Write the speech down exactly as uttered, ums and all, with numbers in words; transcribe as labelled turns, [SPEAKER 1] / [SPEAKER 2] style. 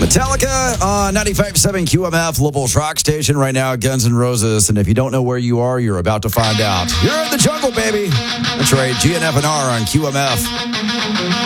[SPEAKER 1] Metallica on ninety-five point seven Q M F, Louisville's rock station right now, Guns N' Roses. And if you don't know where you are, you're about to find out. You're in the jungle, baby. That's right, G N F and R on Q M F.